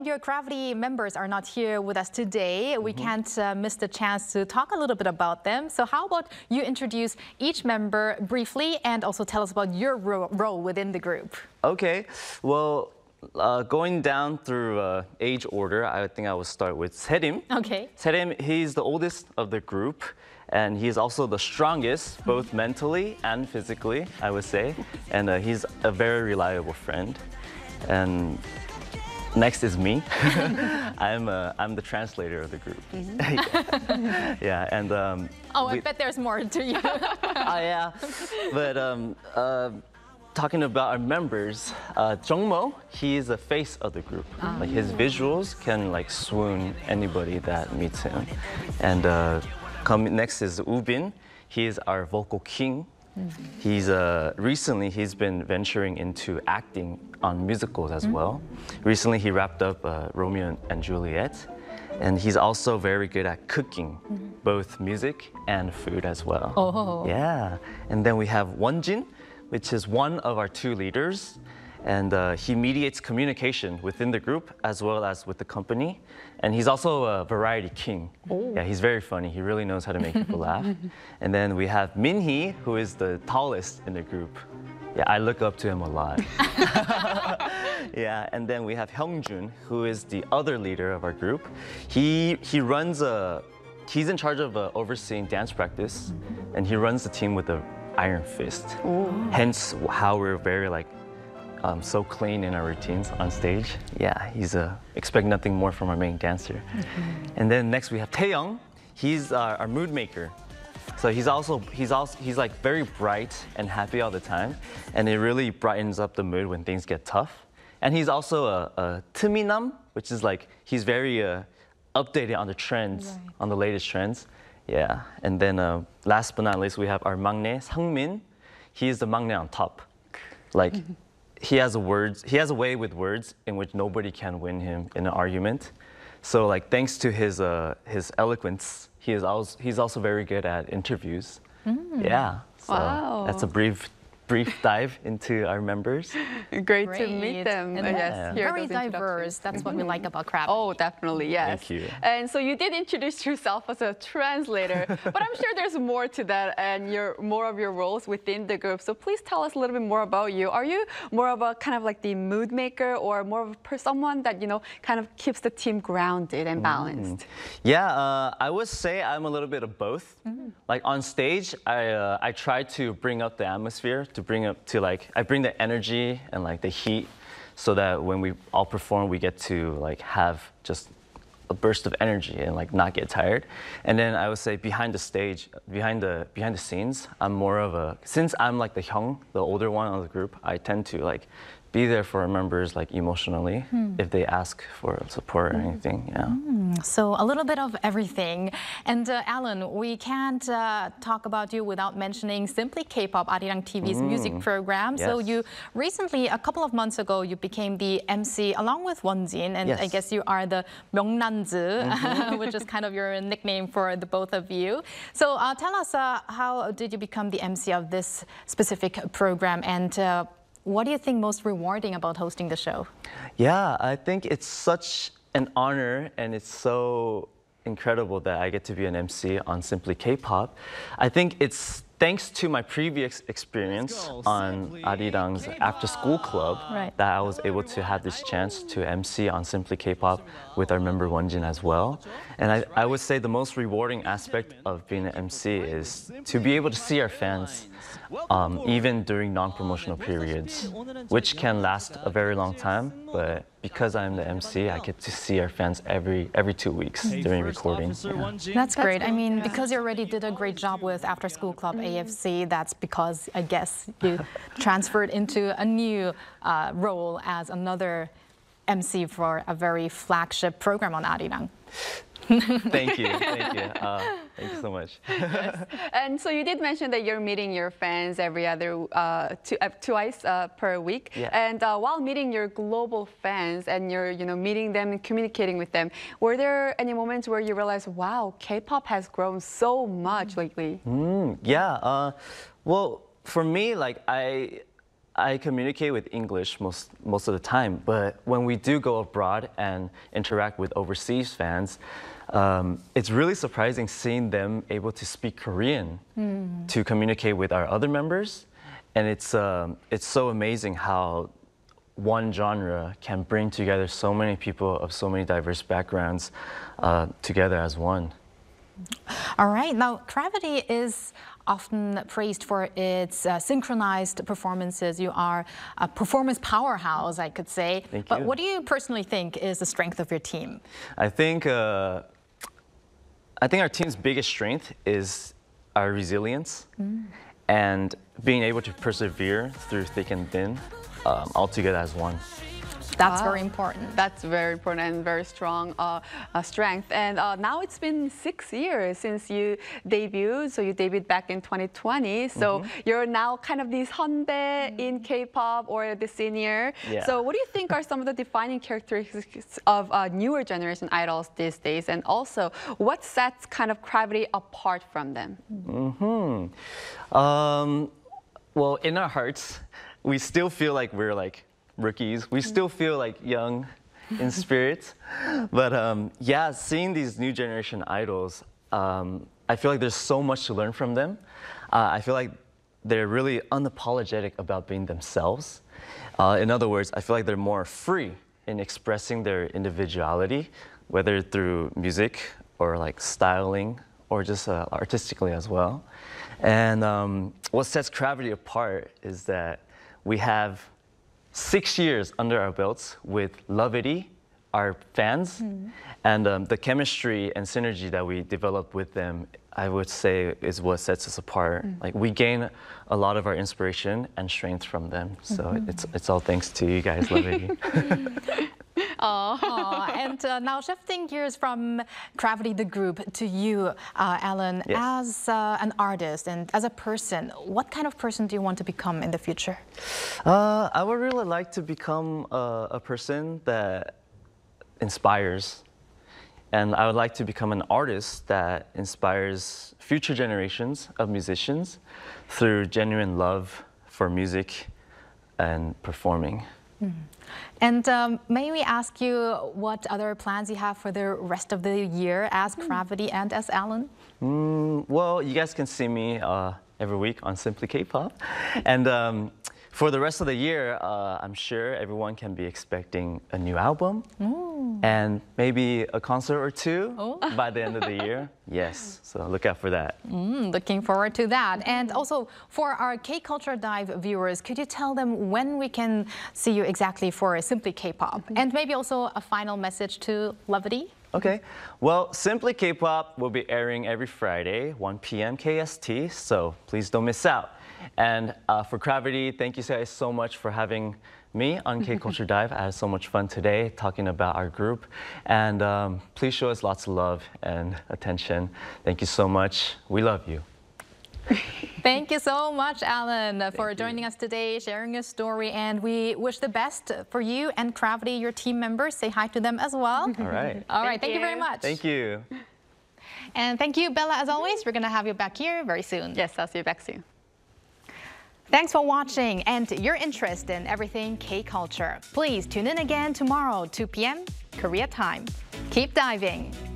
Your Gravity members are not here with us today. We can't miss the chance to talk a little bit about them. So how about you introduce each member briefly and also tell us about your role within the group? Okay, well, going down through age order, I think I will start with Serim. Okay. Serim, he's the oldest of the group, and he's also the strongest, both mentally and physically, I would say. And he's a very reliable friend. And next is me. I'm the translator of the group. Yeah, and I bet there's more to you. yeah, but talking about our members, Jungmo, he's the face of the group. Like his visuals can like swoon anybody that meets him. And next is Ubin. He is our vocal king. He's recently he's been venturing into acting on musicals as well. Recently he wrapped up Romeo and Juliet, and he's also very good at cooking, both music and food as well. Oh. Yeah, and then we have Wonjin, which is one of our two leaders, and he mediates communication within the group as well as with the company. And he's also a variety king. Oh. Yeah, he's very funny. He really knows how to make people laugh. And then we have Minhee, who is the tallest in the group. Yeah, I look up to him a lot. Yeah, and then we have Hyungjun, who is the other leader of our group. He's in charge of overseeing dance practice, and he runs the team with an iron fist. Ooh. Hence how we're very so clean in our routines on stage. Yeah, expect nothing more from our main dancer. And then next we have Taeyoung. He's our mood maker. So he's like very bright and happy all the time, and it really brightens up the mood when things get tough. And he's also a Tminam, which is like he's very updated on the trends, on the latest trends. Yeah, and then last but not least we have our maknae Sangmin. He is the maknae on top. Like. He has a way with words in which nobody can win him in an argument. So like thanks to his eloquence, he's also very good at interviews. Yeah. So wow. That's a brief dive into our members. Great to meet them. And yes, very diverse. That's what we like about Gravity. Oh, definitely, yes. Thank you. And so you did introduce yourself as a translator, but I'm sure there's more to that and more of your roles within the group. So please tell us a little bit more about you. Are you more of a kind of like the mood maker, or more of someone that kind of keeps the team grounded and balanced? Yeah, I would say I'm a little bit of both. Like on stage, I try to bring up the atmosphere, I bring the energy and like the heat, so that when we all perform, we get to like have just a burst of energy and like not get tired. And then I would say behind the stage, behind the scenes, I'm more since I'm like the hyung, the older one of the group, I tend to like be there for our members like emotionally if they ask for support or anything. Yeah. So a little bit of everything. And Alan, we can't talk about you without mentioning Simply K-pop, Arirang TV's music program. Yes. So you recently, a couple of months ago, you became the MC along with Wonjin, and I guess you are the Myeongnanzu, which is kind of your nickname for the both of you. So tell us, how did you become the MC of this specific program, and what do you think most rewarding about hosting the show? Yeah, I think it's such an honor, and it's so incredible that I get to be an MC on Simply K-pop. I think it's thanks to my previous experience on Arirang's After School Club that I was able to have this chance to MC on Simply K-pop with our member Wonjin as well. And I would say the most rewarding aspect of being an MC is to be able to see our fans even during non-promotional periods, which can last a very long time, but because I'm the MC, I get to see our fans every 2 weeks during recording. Yeah. That's great. I mean, because you already did a great job with After School Club AFC, that's because I guess you transferred into a new role as another MC for a very flagship program on Arirang. Thank you. Thank you so much. Yes. And so you did mention that you're meeting your fans every other twice per week. Yeah. And while meeting your global fans and you're meeting them and communicating with them, were there any moments where you realized, wow, K-pop has grown so much lately? Yeah. Well, for me, like I communicate with English most of the time, but when we do go abroad and interact with overseas fans, it's really surprising seeing them able to speak Korean to communicate with our other members, and it's so amazing how one genre can bring together so many people of so many diverse backgrounds together as one. All right, now CRAVITY is often praised for its synchronized performances. You are a performance powerhouse, I could say. Thank but you. what do you personally think is the strength of your team? I think our team's biggest strength is our resilience and being able to persevere through thick and thin, all together as one. That's very important. That's very important and very strong strength. And now it's been 6 years since you debuted. So you debuted back in 2020. So you're now kind of this Hyundae in K-pop or the senior. Yeah. So what do you think are some of the defining characteristics of newer generation idols these days? And also, what sets kind of CRAVITY apart from them? Well, in our hearts, we still feel like we're like rookies. We still feel like young in spirit. But yeah, seeing these new generation idols, I feel like there's so much to learn from them. I feel like they're really unapologetic about being themselves. In other words, I feel like they're more free in expressing their individuality, whether through music or like styling or just artistically as well. And what sets CRAVITY apart is that we have 6 years under our belts with Lovity, our fans, and the chemistry and synergy that we develop with them, I would say, is what sets us apart. Like, we gain a lot of our inspiration and strength from them. So it's all thanks to you guys, Lovity. And now shifting gears from CRAVITY, the group, to you, Alan, Yes. as an artist and as a person, what kind of person do you want to become in the future? I would really like to become a person that inspires. And I would like to become an artist that inspires future generations of musicians through genuine love for music and performing. And may we ask you what other plans you have for the rest of the year as CRAVITY and as Alan? Well, you guys can see me every week on Simply K-pop. And for the rest of the year, I'm sure everyone can be expecting a new album and maybe a concert or two by the end of the year. Yes, so look out for that. Looking forward to that. And also, for our K-Culture Dive viewers, could you tell them when we can see you exactly for Simply K-pop? And maybe also a final message to Lovity? Okay, well, Simply K-pop will be airing every Friday, 1 p.m. KST, so please don't miss out. And for CRAVITY, thank you guys so much for having me on K-Culture Dive. I had so much fun today talking about our group. And please show us lots of love and attention. Thank you so much. We love you. Thank you so much, Alan, for joining us today, sharing your story. And we wish the best for you and CRAVITY, your team members. Say hi to them as well. All right. All right, thank you very much. Thank you. And thank you, Bella, as always. We're going to have you back here very soon. Yes, I'll see you back soon. Thanks for watching and your interest in everything K-culture. Please tune in again tomorrow, 2 p.m. Korea time. Keep diving.